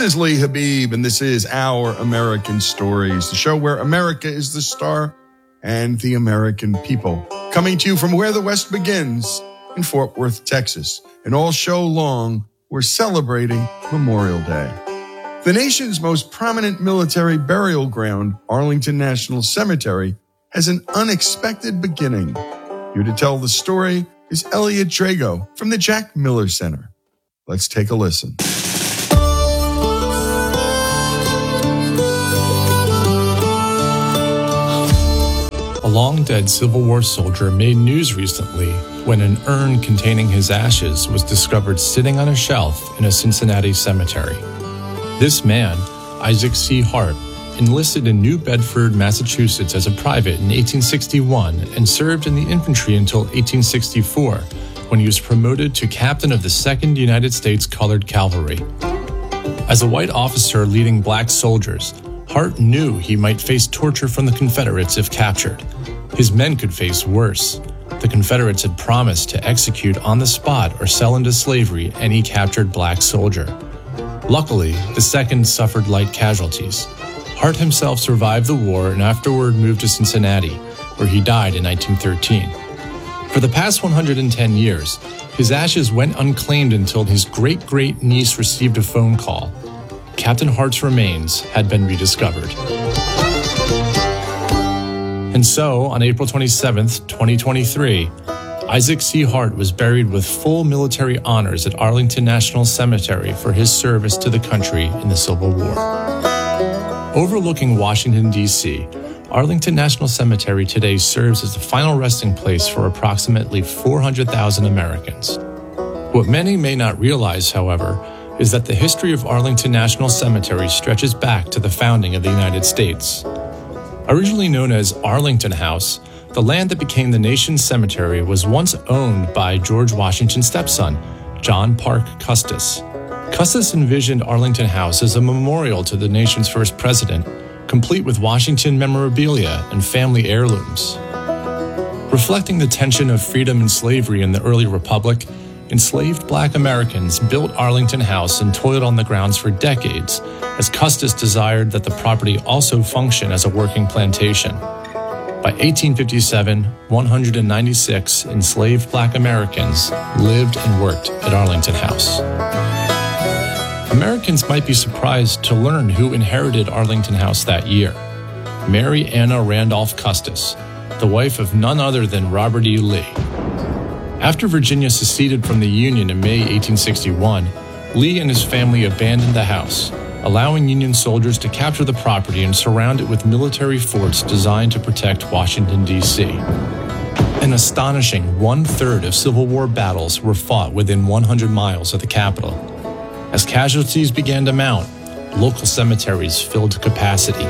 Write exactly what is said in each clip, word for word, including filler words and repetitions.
This is Lee Habib, and this is Our American Stories, the show where America is the star and the American people. Coming to you from where the West begins, in Fort Worth, Texas. And all show long, we're celebrating Memorial Day. The nation's most prominent military burial ground, Arlington National Cemetery, has an unexpected beginning. Here to tell the story is Elliot Drago from the Jack Miller Center. Let's take a listen. A long-dead Civil War soldier made news recently when an urn containing his ashes was discovered sitting on a shelf in a Cincinnati cemetery. This man, Isaac C. Hart, enlisted in New Bedford, Massachusetts as a private in eighteen sixty-one and served in the infantry until eighteen sixty-four, when he was promoted to captain of the second United States Colored Cavalry. As a white officer leading black soldiers, Hart knew he might face torture from the Confederates if captured. His men could face worse. The Confederates had promised to execute on the spot or sell into slavery any captured black soldier. Luckily, the second suffered light casualties. Hart himself survived the war and afterward moved to Cincinnati, where he died in nineteen thirteen. For the past one hundred ten years, his ashes went unclaimed until his great-great-niece received a phone call. Captain Hart's remains had been rediscovered. And so, on April twenty-seventh, twenty twenty-three, Isaac C. Hart was buried with full military honors at Arlington National Cemetery for his service to the country in the Civil War. Overlooking Washington, D C, Arlington National Cemetery today serves as the final resting place for approximately four hundred thousand Americans. What many may not realize, however, is that the history of Arlington National Cemetery stretches back to the founding of the United States. Originally known as Arlington House, the land that became the nation's cemetery was once owned by George Washington's stepson, John Parke Custis. Custis envisioned Arlington House as a memorial to the nation's first president, complete with Washington memorabilia and family heirlooms. Reflecting the tension of freedom and slavery in the early republic, enslaved black Americans built Arlington House and toiled on the grounds for decades, as Custis desired that the property also function as a working plantation. By eighteen fifty-seven, one hundred ninety-six enslaved black Americans lived and worked at Arlington House. Americans might be surprised to learn who inherited Arlington House that year. Mary Anna Randolph Custis, the wife of none other than Robert E. Lee. After Virginia seceded from the Union in May eighteen sixty-one, Lee and his family abandoned the house, allowing Union soldiers to capture the property and surround it with military forts designed to protect Washington, D C. An astonishing one-third of Civil War battles were fought within one hundred miles of the capital. As casualties began to mount, local cemeteries filled to capacity.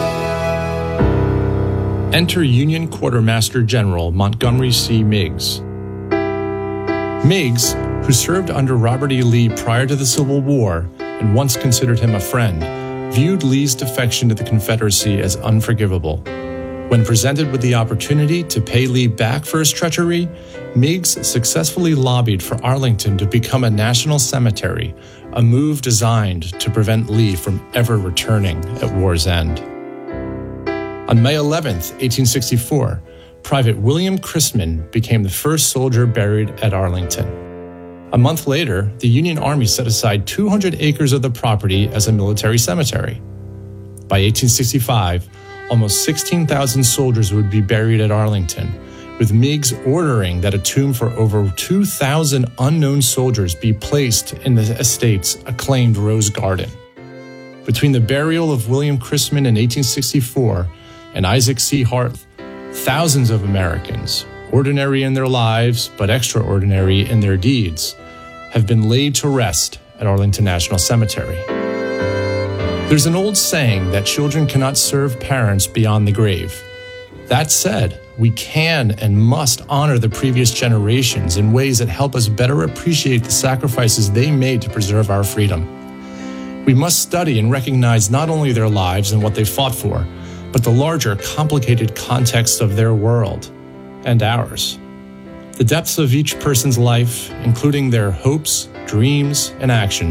Enter Union Quartermaster General Montgomery C. Meigs. Meigs, who served under Robert E. Lee prior to the Civil War and once considered him a friend, viewed Lee's defection to the Confederacy as unforgivable. When presented with the opportunity to pay Lee back for his treachery, Meigs successfully lobbied for Arlington to become a national cemetery, a move designed to prevent Lee from ever returning at war's end. On May eleventh, eighteen sixty-four, Private William Christman became the first soldier buried at Arlington. A month later, the Union Army set aside two hundred acres of the property as a military cemetery. By eighteen sixty-five, almost sixteen thousand soldiers would be buried at Arlington, with Meigs ordering that a tomb for over two thousand unknown soldiers be placed in the estate's acclaimed Rose Garden. Between the burial of William Christman in eighteen sixty-four and Isaac C. Hart, thousands of Americans, ordinary in their lives but extraordinary in their deeds, have been laid to rest at Arlington National Cemetery. There's an old saying that children cannot serve parents beyond the grave. That said, we can and must honor the previous generations in ways that help us better appreciate the sacrifices they made to preserve our freedom. We must study and recognize not only their lives and what they fought for, but the larger, complicated context of their world and ours. The depths of each person's life, including their hopes, dreams, and actions,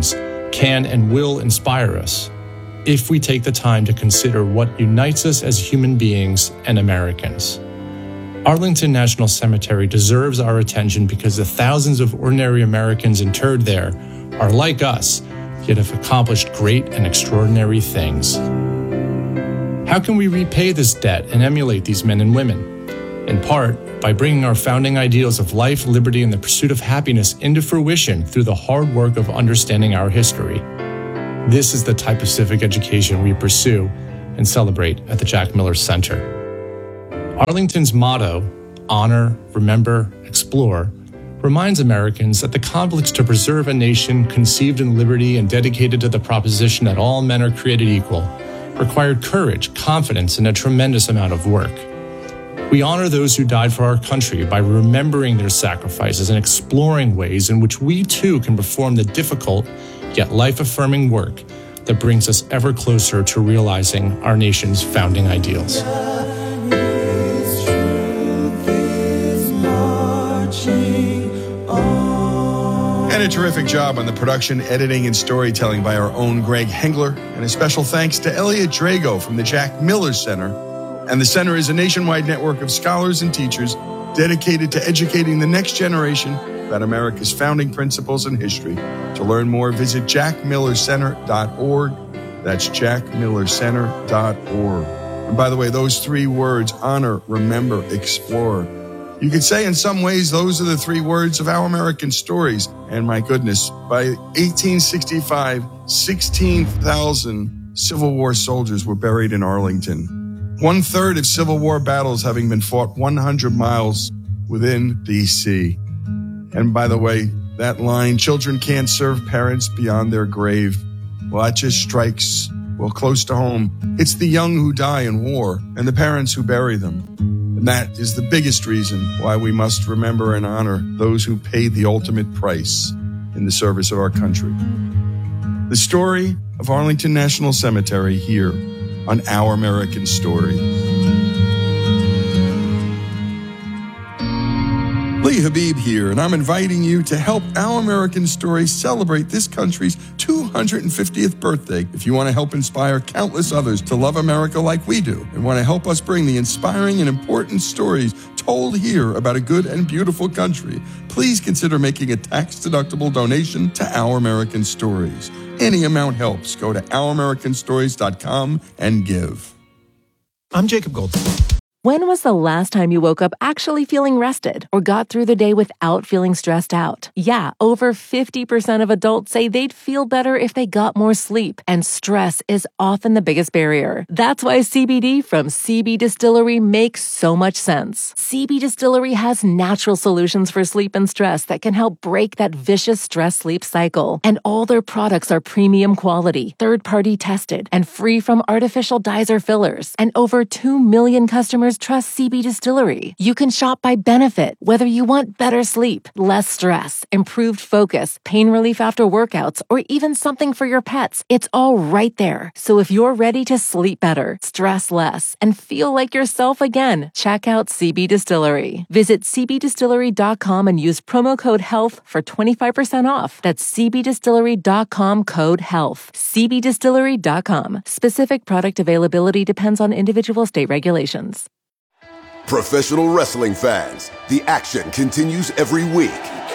can and will inspire us if we take the time to consider what unites us as human beings and Americans. Arlington National Cemetery deserves our attention because the thousands of ordinary Americans interred there are like us, yet have accomplished great and extraordinary things. How can we repay this debt and emulate these men and women? In part, by bringing our founding ideals of life, liberty, and the pursuit of happiness into fruition through the hard work of understanding our history. This is the type of civic education we pursue and celebrate at the Jack Miller Center. Arlington's motto, honor, remember, explore, reminds Americans that the conflicts to preserve a nation conceived in liberty and dedicated to the proposition that all men are created equal required courage, confidence, and a tremendous amount of work. We honor those who died for our country by remembering their sacrifices and exploring ways in which we too can perform the difficult yet life-affirming work that brings us ever closer to realizing our nation's founding ideals. And a terrific job on the production, editing, and storytelling by our own Greg Hengler. And a special thanks to Elliot Drago from the Jack Miller Center. And the Center is a nationwide network of scholars and teachers dedicated to educating the next generation about America's founding principles and history. To learn more, visit jack miller center dot org. That's jack miller center dot org. And by the way, those three words, honor, remember, explore, you could say in some ways those are the three words of Our American Stories. And my goodness, by eighteen sixty-five, sixteen thousand Civil War soldiers were buried in Arlington. One third of Civil War battles having been fought one hundred miles within D C And by the way, that line, children can't serve parents beyond their grave, well, that just strikes, well, close to home. It's the young who die in war and the parents who bury them. And that is the biggest reason why we must remember and honor those who paid the ultimate price in the service of our country. The story of Arlington National Cemetery here on Our American Story. Lee Habib here, and I'm inviting you to help Our American Story celebrate this country's two hundred fiftieth birthday. If you want to help inspire countless others to love America like we do, and want to help us bring the inspiring and important stories told here about a good and beautiful country, please consider making a tax-deductible donation to Our American Stories. Any amount helps. Go to our american stories dot com and give. I'm Jacob Goldstein. When was the last time you woke up actually feeling rested or got through the day without feeling stressed out? Yeah, over fifty percent of adults say they'd feel better if they got more sleep, and stress is often the biggest barrier. That's why C B D from C B Distillery makes so much sense. C B Distillery has natural solutions for sleep and stress that can help break that vicious stress-sleep cycle. And all their products are premium quality, third-party tested, and free from artificial dyes or fillers. And over two million customers trust C B Distillery. You can shop by benefit, whether you want better sleep, less stress, improved focus, pain relief after workouts, or even something for your pets. It's all right there. So if you're ready to sleep better, stress less, and feel like yourself again, check out C B Distillery. Visit c b distillery dot com and use promo code HEALTH for twenty-five percent off. That's c b distillery dot com code HEALTH. c b distillery dot com. Specific product availability depends on individual state regulations. Professional wrestling fans, the action continues every week.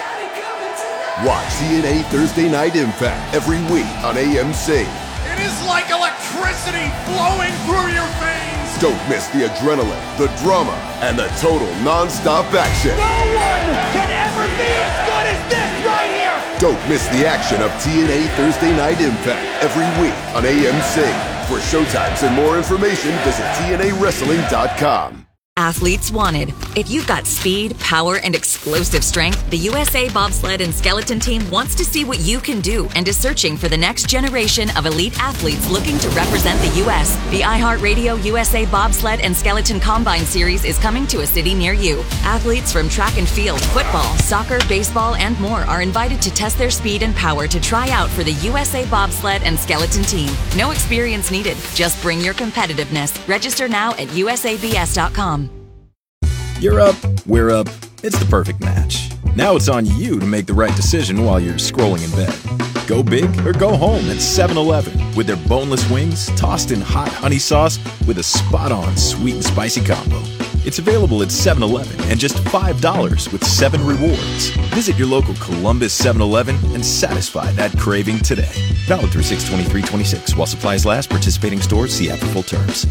Watch T N A Thursday Night Impact every week on A M C. It is like electricity flowing through your veins. Don't miss the adrenaline, the drama, and the total non-stop action. No one can ever be as good as this right here. Don't miss the action of T N A Thursday Night Impact every week on A M C. For showtimes and more information, visit T N A wrestling dot com. Athletes wanted. If you've got speed, power, and explosive strength, the U S A Bobsled and Skeleton Team wants to see what you can do and is searching for the next generation of elite athletes looking to represent the U S The iHeartRadio U S A Bobsled and Skeleton Combine Series is coming to a city near you. Athletes from track and field, football, soccer, baseball, and more are invited to test their speed and power to try out for the U S A Bobsled and Skeleton Team. No experience needed. Just bring your competitiveness. Register now at U S A B S dot com. You're up, we're up. It's the perfect match. Now it's on you to make the right decision while you're scrolling in bed. Go big or go home at seven eleven with their boneless wings tossed in hot honey sauce with a spot-on sweet and spicy combo. It's available at seven eleven and just five dollars with seven rewards. Visit your local Columbus seven eleven and satisfy that craving today. Valid through six twenty-three twenty-six while supplies last. Participating stores see app for full terms.